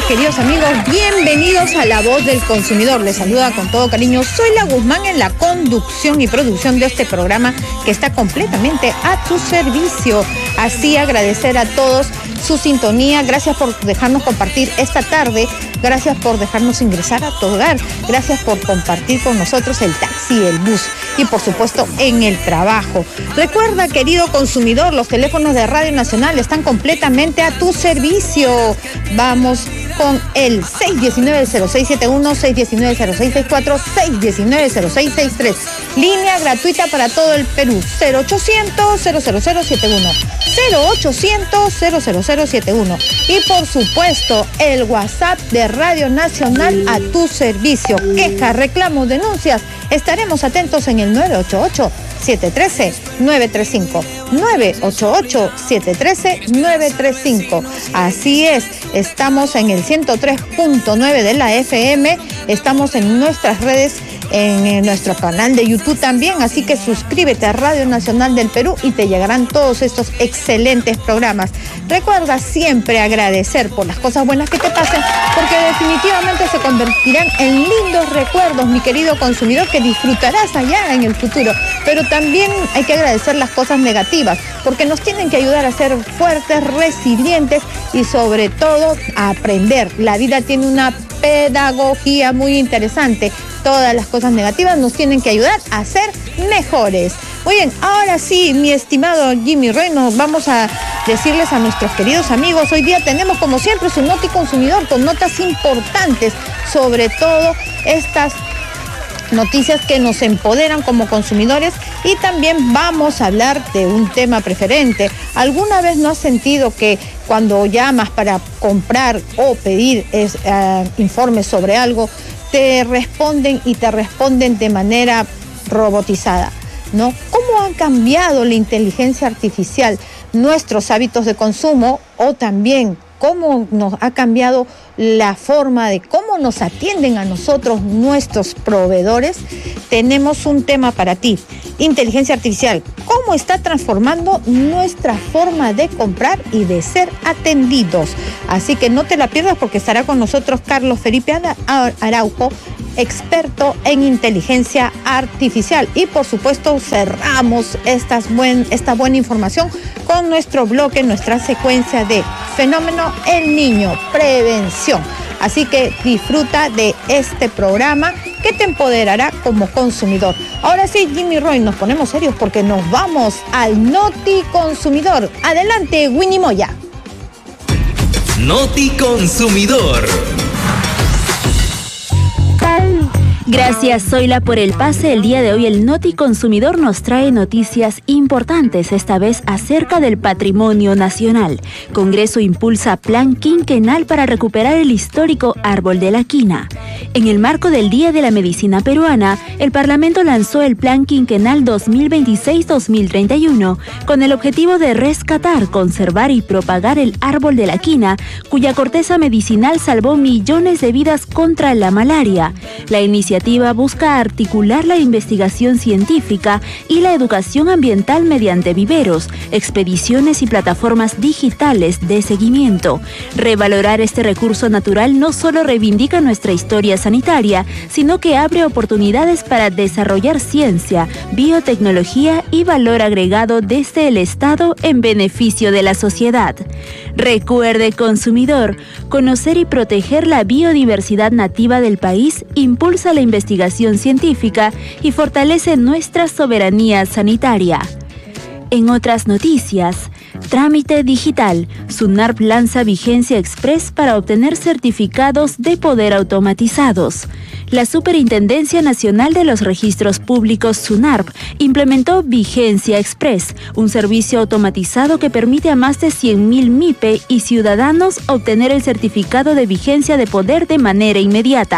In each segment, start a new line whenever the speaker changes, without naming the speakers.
queridos amigos, bienvenidos a La Voz del Consumidor. Les saluda con todo cariño Zoila Guzmán en la conducción y producción de este programa que está completamente a tu servicio. Así agradecer a todos su sintonía, gracias por dejarnos compartir esta tarde, gracias por dejarnos ingresar a tu hogar, gracias por compartir con nosotros el taxi, el bus y por supuesto en el trabajo. Recuerda, querido consumidor, los teléfonos de Radio Nacional están completamente a tu servicio. Vamos con el 619-0671, 619-0664, 619-0663. Línea gratuita para todo el Perú, 0800-00071, 0800-00071. Y por supuesto, el WhatsApp de Radio Nacional a tu servicio. Quejas, reclamos, denuncias. Estaremos atentos en el 988-713-935. 988-713-935. Así es, estamos en el 103.9 de la FM, estamos en nuestras redes, en nuestro canal de YouTube también, así que suscríbete a Radio Nacional del Perú y te llegarán todos estos excelentes programas. Recuerda siempre agradecer por las cosas buenas que te pasen, porque definitivamente se convertirán en lindos recuerdos, mi querido consumidor, que disfrutarás allá en el futuro. Pero también hay que agradecer las cosas negativas, porque nos tienen que ayudar a ser fuertes, resilientes y sobre todo a aprender. La vida tiene una pedagogía muy interesante. Todas las cosas negativas nos tienen que ayudar a ser mejores. Muy bien, ahora sí, mi estimado Jimmy Rey, nos vamos a decirles a nuestros queridos amigos, hoy día tenemos como siempre su Noti Consumidor con notas importantes, sobre todo estas noticias que nos empoderan como consumidores, y también vamos a hablar de un tema preferente. ¿Alguna vez no has sentido que cuando llamas para comprar o pedir informes sobre algo, te responden de manera robotizada, ¿no? ¿Cómo han cambiado la inteligencia artificial nuestros hábitos de consumo, o también cómo nos ha cambiado la forma de cómo nos atienden a nosotros nuestros proveedores? Tenemos un tema para ti. Inteligencia artificial, ¿cómo está transformando nuestra forma de comprar y de ser atendidos? Así que no te la pierdas, porque estará con nosotros Carlos Felipe Araujo, experto en inteligencia artificial. Y por supuesto cerramos esta buena información con nuestro bloque, nuestra secuencia de Fenómeno El Niño, prevención. Así que disfruta de este programa que te empoderará como consumidor. Ahora sí, Jimmy Roy, nos ponemos serios porque nos vamos al Noti Consumidor. Adelante, Winnie Moya.
Noti Consumidor.
Gracias, Zoila, por el pase. El día de hoy el Noti Consumidor nos trae noticias importantes, esta vez acerca del patrimonio nacional. Congreso impulsa plan quinquenal para recuperar el histórico Árbol de la Quina. En el marco del Día de la Medicina Peruana, el Parlamento lanzó el plan quinquenal 2026-2031 con el objetivo de rescatar, conservar y propagar el Árbol de la Quina, cuya corteza medicinal salvó millones de vidas contra la malaria. La iniciativa busca articular la investigación científica y la educación ambiental mediante viveros, expediciones y plataformas digitales de seguimiento. Revalorar este recurso natural no solo reivindica nuestra historia sanitaria, sino que abre oportunidades para desarrollar ciencia, biotecnología y valor agregado desde el Estado en beneficio de la sociedad. Recuerde, consumidor, conocer y proteger la biodiversidad nativa del país impulsa la investigación científica y fortalece nuestra soberanía sanitaria. En otras noticias, trámite digital. SUNARP lanza vigencia express para obtener certificados de poder automatizados. La Superintendencia Nacional de los Registros Públicos, SUNARP, implementó Vigencia Express, un servicio automatizado que permite a más de 100.000 MIPE y ciudadanos obtener el certificado de vigencia de poder de manera inmediata.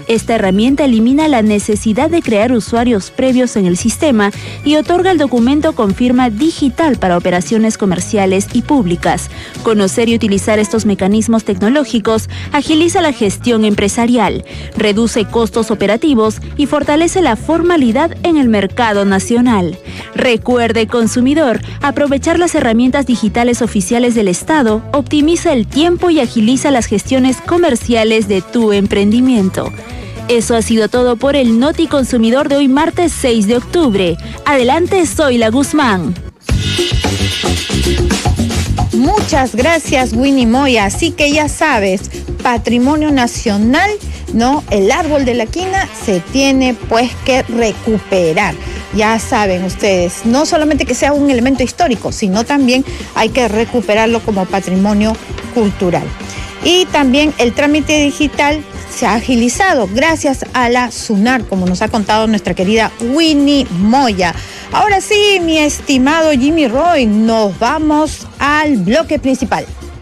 Esta herramienta elimina la necesidad de crear usuarios previos en el sistema y otorga el documento con firma digital para operaciones comerciales y públicas. Conocer y utilizar estos mecanismos tecnológicos agiliza la gestión empresarial, reduce costos operativos y fortalece la formalidad en el mercado nacional. Recuerde, consumidor, aprovechar las herramientas digitales oficiales del Estado optimiza el tiempo y agiliza las gestiones comerciales de tu emprendimiento. Eso ha sido todo por el Noti Consumidor de hoy, martes 6 de octubre. Adelante, soy la Guzmán.
Muchas gracias, Winnie Moya. Así que ya sabes, patrimonio nacional, ¿no? El árbol de la quina se tiene pues que recuperar. Ya saben ustedes, no solamente que sea un elemento histórico, sino también hay que recuperarlo como patrimonio cultural. Y también el trámite digital se ha agilizado gracias a la SUNAR, como nos ha contado nuestra querida Winnie Moya. Ahora sí, mi estimado Jimmy Roy, nos vamos al bloque principal.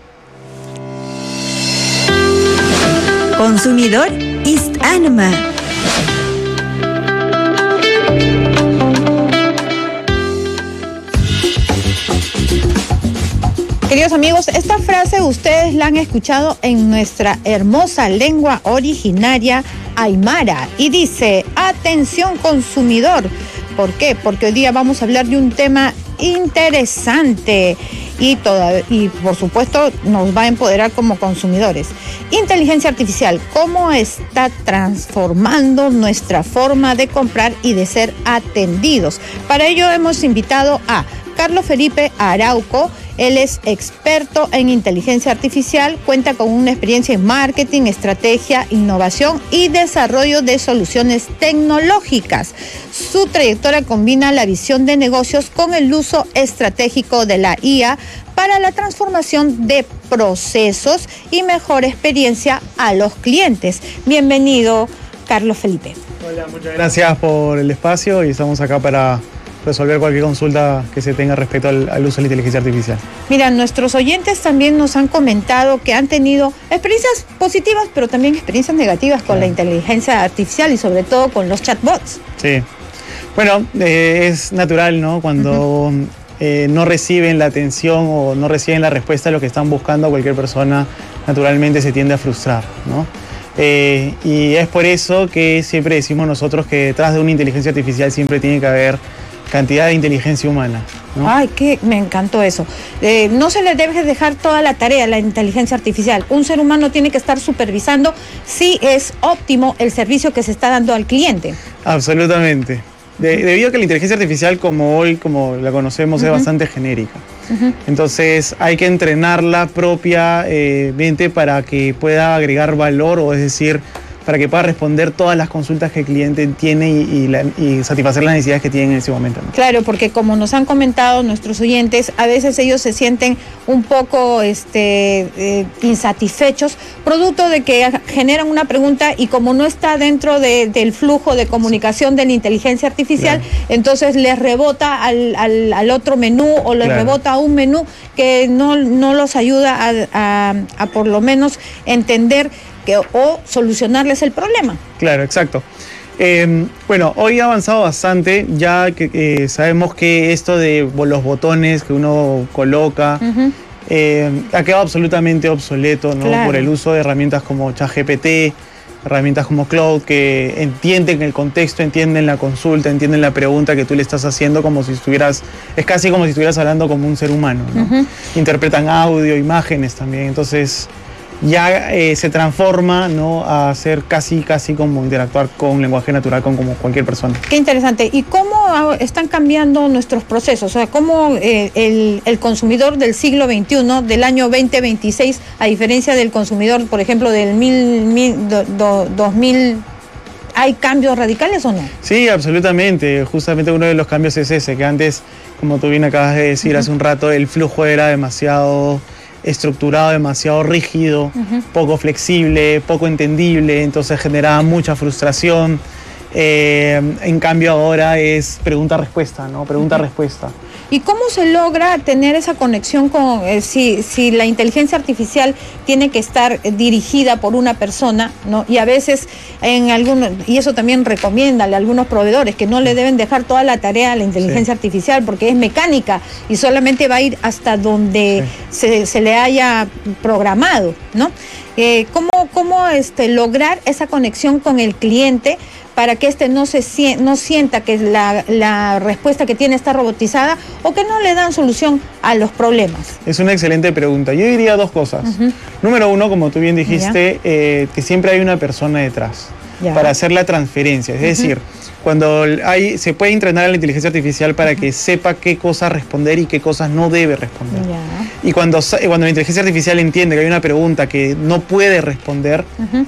Consumidor East Anima.
Queridos amigos, esta frase ustedes la han escuchado en nuestra hermosa lengua originaria aymara y dice: atención consumidor. ¿Por qué? Porque hoy día vamos a hablar de un tema interesante y por supuesto nos va a empoderar como consumidores. Inteligencia artificial, ¿cómo está transformando nuestra forma de comprar y de ser atendidos? Para ello hemos invitado a Carlos Felipe Arauco. Él es experto en inteligencia artificial, cuenta con una experiencia en marketing, estrategia, innovación y desarrollo de soluciones tecnológicas. Su trayectoria combina la visión de negocios con el uso estratégico de la IA para la transformación de procesos y mejor experiencia a los clientes. Bienvenido, Carlos Felipe.
Hola, muchas gracias por el espacio y estamos acá para resolver cualquier consulta que se tenga respecto al uso de la inteligencia artificial.
Mira, nuestros oyentes también nos han comentado que han tenido experiencias positivas, pero también experiencias negativas con la inteligencia artificial y sobre todo con los chatbots.
Sí. Bueno, es natural, ¿no? Cuando no reciben la atención o no reciben la respuesta a lo que están buscando, cualquier persona naturalmente se tiende a frustrar, ¿no? Y es por eso que siempre decimos nosotros que detrás de una inteligencia artificial siempre tiene que haber cantidad de inteligencia humana, ¿no?
Ay, me encantó eso. No se le debe dejar toda la tarea a la inteligencia artificial. Un ser humano tiene que estar supervisando si es óptimo el servicio que se está dando al cliente.
Absolutamente. Debido a que la inteligencia artificial, como la conocemos, es bastante genérica. Entonces hay que entrenarla propiamente para que pueda agregar valor, o es decir, para que pueda responder todas las consultas que el cliente tiene y satisfacer las necesidades que tienen en ese momento, ¿no?
Claro, porque como nos han comentado nuestros oyentes, a veces ellos se sienten un poco insatisfechos, producto de que generan una pregunta y como no está dentro del flujo de comunicación de la inteligencia artificial, claro, entonces les rebota al otro menú o les rebota a un menú que no los ayuda a por lo menos entender o solucionarles el problema.
Claro, exacto. Bueno, hoy ha avanzado bastante, ya que sabemos que esto de los botones que uno coloca ha quedado absolutamente obsoleto, ¿no? Claro. Por el uso de herramientas como ChatGPT, herramientas como Claude, que entienden el contexto, entienden la consulta, entienden la pregunta que tú le estás haciendo como si estuvieras, es casi como si estuvieras hablando como un ser humano, ¿no? Interpretan audio, imágenes también, entonces ya se transforma, ¿no?, a ser casi como interactuar con lenguaje natural como cualquier persona. Qué
interesante. ¿Y cómo están cambiando nuestros procesos? O sea, ¿cómo el consumidor del siglo XXI, del año 2026, a diferencia del consumidor, por ejemplo, del 2000, ¿hay cambios radicales o no?
Sí, absolutamente. Justamente uno de los cambios es ese, que antes, como tú bien acabas de decir hace un rato, el flujo era demasiado estructurado, demasiado rígido, poco flexible, poco entendible, entonces generaba mucha frustración. En cambio ahora es pregunta-respuesta, ¿no? Pregunta-respuesta.
¿Y cómo se logra tener esa conexión con, si la inteligencia artificial tiene que estar dirigida por una persona, ¿no? Y a veces y eso también recomiéndale a algunos proveedores que no le deben dejar toda la tarea a la inteligencia artificial porque es mecánica y solamente va a ir hasta donde se le haya programado, ¿no? ¿Cómo lograr esa conexión con el cliente para que no sienta que la respuesta que tiene está robotizada o que no le dan solución a los problemas?
Es una excelente pregunta. Yo diría dos cosas. Número uno, como tú bien dijiste, que siempre hay una persona detrás para hacer la transferencia. Es decir, cuando se puede entrenar a la inteligencia artificial para que sepa qué cosas responder y qué cosas no debe responder. Y cuando la inteligencia artificial entiende que hay una pregunta que no puede responder,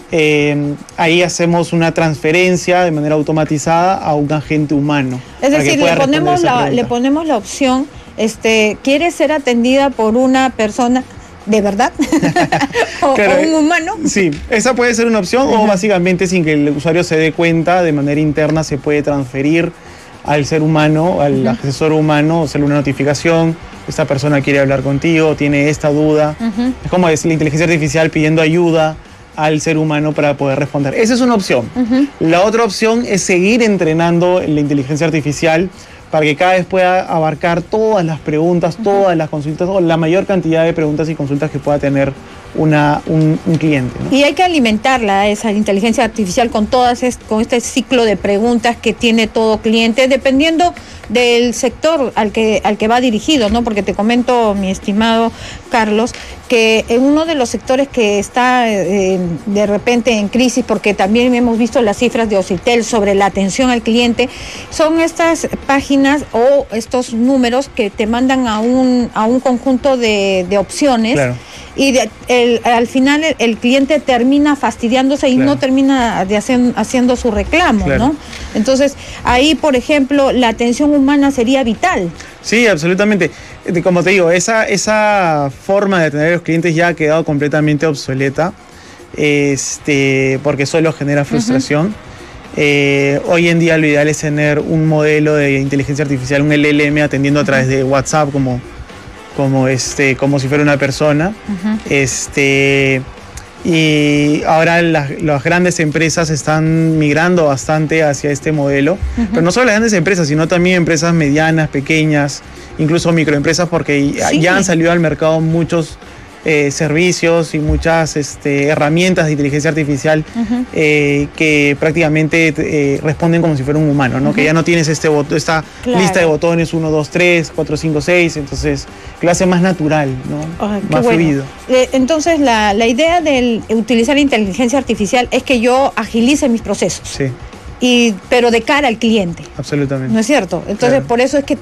ahí hacemos una transferencia de manera automatizada a un agente humano.
Es decir, le ponemos la opción, ¿quiere ser atendida por una persona de verdad? o un humano.
Sí, esa puede ser una opción, o básicamente sin que el usuario se dé cuenta, de manera interna se puede transferir al ser humano, al asesor humano, hacerle una notificación, esta persona quiere hablar contigo, tiene esta duda. Es como es la inteligencia artificial pidiendo ayuda al ser humano para poder responder. Esa es una opción. La otra opción es seguir entrenando la inteligencia artificial para que cada vez pueda abarcar todas las preguntas, todas las consultas, o la mayor cantidad de preguntas y consultas que pueda tener un cliente, ¿no?
Y hay que alimentarla, esa inteligencia artificial, con este ciclo de preguntas que tiene todo cliente, dependiendo del sector al que va dirigido, ¿no? Porque te comento, mi estimado Carlos, que en uno de los sectores que está de repente en crisis, porque también hemos visto las cifras de Ocitel sobre la atención al cliente, son estas páginas o estos números que te mandan a un conjunto de opciones.
Claro.
Y al final el cliente termina fastidiándose y no termina haciendo su reclamo, ¿no? Entonces, ahí, por ejemplo, la atención humana sería vital.
Sí, absolutamente. Como te digo, esa forma de atender a los clientes ya ha quedado completamente obsoleta, porque solo genera frustración. Hoy en día lo ideal es tener un modelo de inteligencia artificial, un LLM, atendiendo a través de WhatsApp como si fuera una persona. Y ahora las grandes empresas están migrando bastante hacia este modelo, pero no solo las grandes empresas, sino también empresas medianas, pequeñas, incluso microempresas, porque ya han salido al mercado muchos servicios y muchas herramientas de inteligencia artificial que prácticamente responden como si fuera un humano, ¿no? Que ya no tienes esta lista de botones 1, 2, 3, 4, 5, 6, entonces que lo hace más natural, ¿no? Más fluido.
Entonces la idea de utilizar la inteligencia artificial es que yo agilice mis procesos.
Sí.
Pero de cara al cliente.
Absolutamente.
¿No es cierto? Entonces, por eso es que